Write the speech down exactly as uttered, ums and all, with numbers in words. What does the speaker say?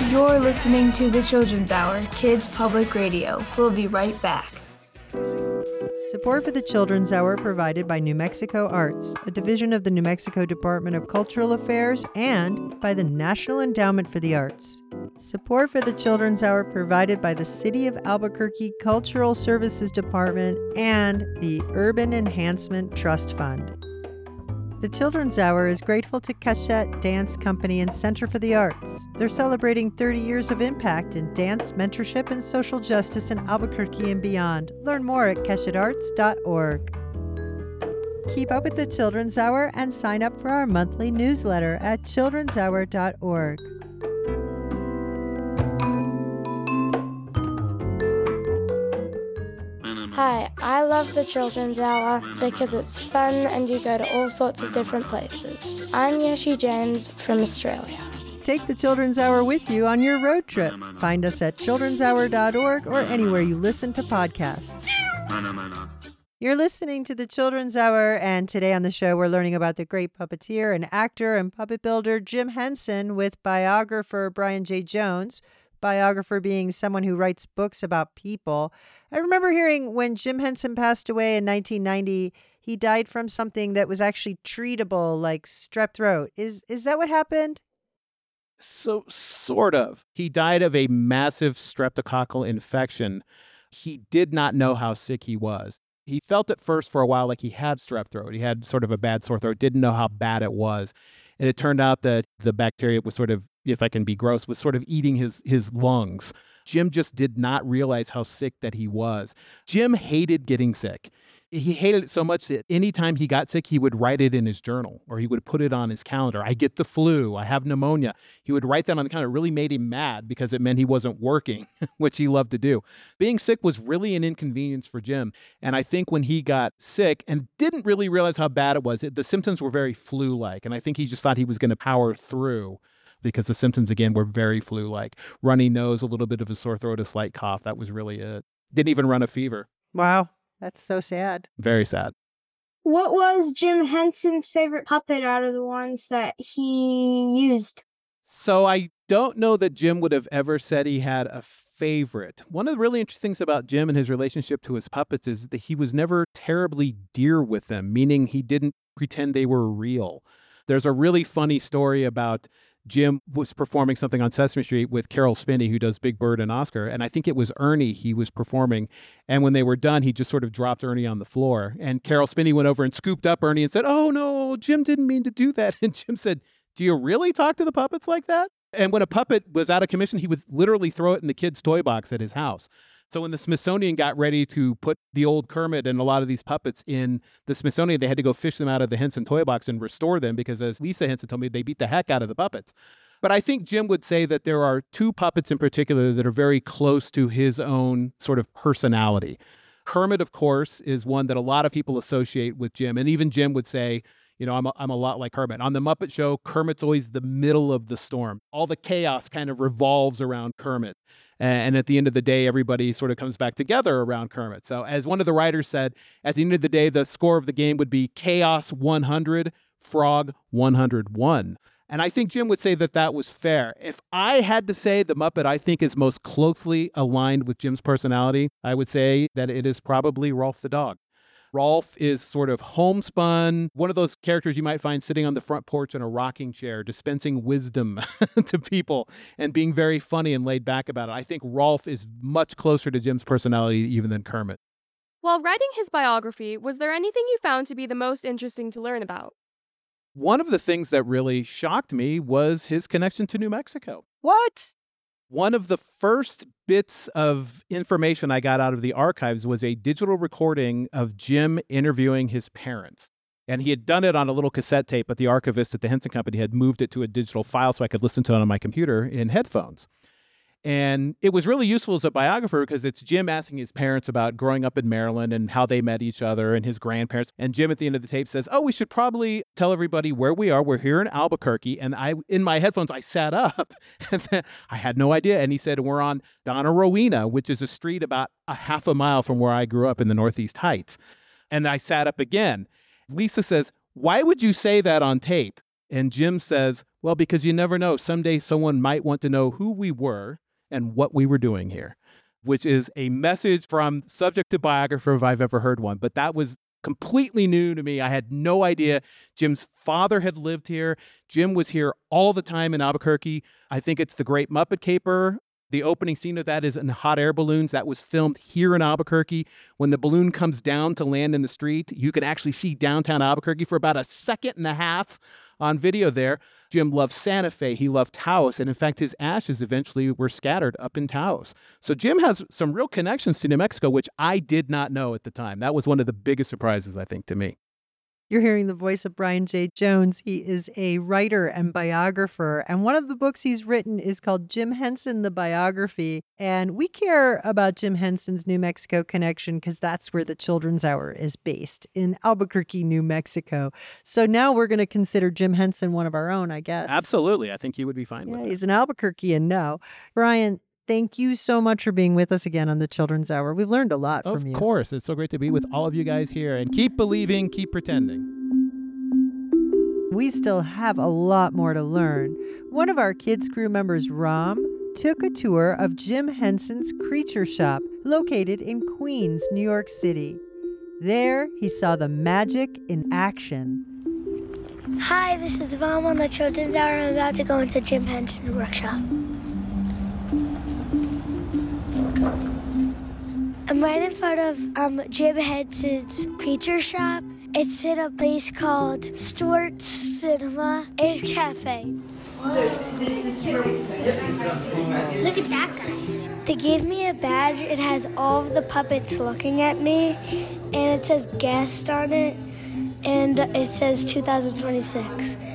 You're listening to the Children's Hour, Kids Public Radio. We'll be right back. Support for the Children's Hour provided by New Mexico Arts, a division of the New Mexico Department of Cultural Affairs, and by the National Endowment for the Arts. Support for the Children's Hour provided by the City of Albuquerque Cultural Services Department and the Urban Enhancement Trust Fund. The Children's Hour is grateful to Cachette Dance Company and Center for the Arts. They're celebrating thirty years of impact in dance, mentorship, and social justice in Albuquerque and beyond. Learn more at cachette arts dot org. Keep up with the Children's Hour and sign up for our monthly newsletter at children's hour dot org. Hi, I love the Children's Hour because it's fun and you go to all sorts of different places. I'm Yoshi James from Australia. Take the Children's Hour with you on your road trip. Find us at children's hour dot org or anywhere you listen to podcasts. You're listening to the Children's Hour, and today on the show we're learning about the great puppeteer and actor and puppet builder Jim Henson with biographer Brian J. Jones. Biographer being someone who writes books about people. I remember hearing when Jim Henson passed away in nineteen ninety, he died from something that was actually treatable, like strep throat. Is is that what happened? So, sort of. He died of a massive streptococcal infection. He did not know how sick he was. He felt at first for a while like he had strep throat. He had sort of a bad sore throat, didn't know how bad it was. And it turned out that the bacteria was sort of, if I can be gross, was sort of eating his his lungs. Jim just did not realize how sick that he was. Jim hated getting sick. He hated it so much that anytime he got sick, he would write it in his journal or he would put it on his calendar. I get the flu. I have pneumonia. He would write that on the calendar. It really made him mad because it meant he wasn't working, which he loved to do. Being sick was really an inconvenience for Jim. And I think when he got sick and didn't really realize how bad it was, it, the symptoms were very flu-like. And I think he just thought he was going to power through because the symptoms, again, were very flu-like. Runny nose, a little bit of a sore throat, a slight cough. That was really it. Didn't even run a fever. Wow. That's so sad. Very sad. What was Jim Henson's favorite puppet out of the ones that he used? So I don't know that Jim would have ever said he had a favorite. One of the really interesting things about Jim and his relationship to his puppets is that he was never terribly dear with them, meaning he didn't pretend they were real. There's a really funny story about Jim was performing something on Sesame Street with Carol Spinney, who does Big Bird and Oscar. And I think it was Ernie he was performing. And when they were done, he just sort of dropped Ernie on the floor. And Carol Spinney went over and scooped up Ernie and said, "Oh, no, Jim didn't mean to do that." And Jim said, "Do you really talk to the puppets like that?" And when a puppet was out of commission, he would literally throw it in the kid's toy box at his house. So when the Smithsonian got ready to put the old Kermit and a lot of these puppets in the Smithsonian, they had to go fish them out of the Henson toy box and restore them because, as Lisa Henson told me, they beat the heck out of the puppets. But I think Jim would say that there are two puppets in particular that are very close to his own sort of personality. Kermit, of course, is one that a lot of people associate with Jim. And even Jim would say, you know, I'm a, I'm a lot like Kermit. On The Muppet Show, Kermit's always the middle of the storm. All the chaos kind of revolves around Kermit. And at the end of the day, everybody sort of comes back together around Kermit. So as one of the writers said, at the end of the day, the score of the game would be Chaos one hundred, Frog one hundred one. And I think Jim would say that that was fair. If I had to say the Muppet I think is most closely aligned with Jim's personality, I would say that it is probably Rolf the dog. Rolf is sort of homespun, one of those characters you might find sitting on the front porch in a rocking chair, dispensing wisdom to people and being very funny and laid back about it. I think Rolf is much closer to Jim's personality even than Kermit. While writing his biography, was there anything you found to be the most interesting to learn about? One of the things that really shocked me was his connection to New Mexico. What? One of the first bits of information I got out of the archives was a digital recording of Jim interviewing his parents. And he had done it on a little cassette tape, but the archivist at the Henson Company had moved it to a digital file so I could listen to it on my computer in headphones. And it was really useful as a biographer because it's Jim asking his parents about growing up in Maryland and how they met each other and his grandparents. And Jim at the end of the tape says, "Oh, we should probably tell everybody where we are. We're here in Albuquerque." And I, in my headphones, I sat up and then I had no idea. And he said, "We're on Donna Rowena, which is a street about a half a mile from where I grew up in the Northeast Heights." And I sat up again. Lisa says, "Why would you say that on tape?" And Jim says, well, because you never know. Someday someone might want to know who we were and what we were doing here, which is a message from subject to biographer if I've ever heard one. But that was completely new to me. I had no idea Jim's father had lived here. Jim was here all the time in Albuquerque. I think it's The Great Muppet Caper. The opening scene of that is in hot air balloons. That was filmed here in Albuquerque. When the balloon comes down to land in the street, you can actually see downtown Albuquerque for about a second and a half on video there. Jim loved Santa Fe. He loved Taos. And in fact, his ashes eventually were scattered up in Taos. So Jim has some real connections to New Mexico, which I did not know at the time. That was one of the biggest surprises, I think, to me. You're hearing the voice of Brian J. Jones. He is a writer and biographer, and one of the books he's written is called Jim Henson, the Biography. And we care about Jim Henson's New Mexico connection because that's where the Children's Hour is based, in Albuquerque, New Mexico. So now we're going to consider Jim Henson one of our own, I guess. Absolutely. I think you would be fine yeah, with it. He's an Albuquerquean now. Brian, thank you so much for being with us again on the Children's Hour. We've learned a lot Of from you. Of course. It's so great to be with all of you guys here. And keep believing, keep pretending. We still have a lot more to learn. One of our kids' crew members, Ram, took a tour of Jim Henson's Creature Shop, located in Queens, New York City. There, he saw the magic in action. Hi, this is Ram on the Children's Hour. I'm about to go into Jim Henson's workshop. I'm right in front of um, Jim Henson's Creature Shop. It's in a place called Stewart's Cinema and Cafe. Look at that guy. They gave me a badge. It has all of the puppets looking at me, and it says guest on it, and it says two thousand twenty-six.